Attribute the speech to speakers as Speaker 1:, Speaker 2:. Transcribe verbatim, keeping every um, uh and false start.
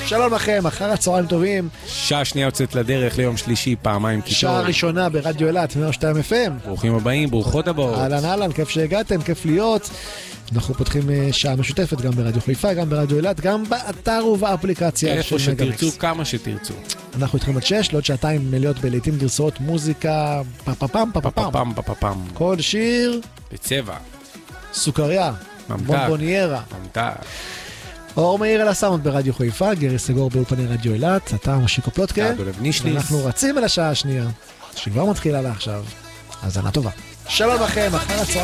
Speaker 1: שלום לכם, אחר הצהריים טובים.
Speaker 2: שעה שנייה יוצאת לדרך ליום שלישי, פעמיים קיטור.
Speaker 1: שעה ראשונה ברדיו אילת, מאה ושתיים אף אם.
Speaker 2: ברוכים הבאים, ברוכות הבאות.
Speaker 1: אהלן אהלן, כיף שהגעתם, כיף להיות. אנחנו פותחים שעה משותפת גם ברדיו חיפה, גם ברדיו אילת, גם באתר ובאפליקציה של
Speaker 2: איפה
Speaker 1: מגה-מיקס.
Speaker 2: שתרצו, כמה שתרצו.
Speaker 1: אנחנו איתכם עד שש, לעוד שעתיים מלאות בלעיתים גרסאות מוזיקה, פפפם, פפפם.
Speaker 2: פפפם, פפפם.
Speaker 1: כל שיר,
Speaker 2: בצבע.
Speaker 1: סוכריה,
Speaker 2: ממתק.
Speaker 1: בונבוניירה.
Speaker 2: ממתק.
Speaker 1: אור מאיר על הסאונד ברדיו חיפה, גרי סגור באולפני רדיו אילת, אתה משיקו פלוטקה.
Speaker 2: דולב נישניס.
Speaker 1: אנחנו רצים אל השעה השנייה, שכבר מתחילה לה עכשיו. האזנה טובה. שלום לכם, אחר הצהריים.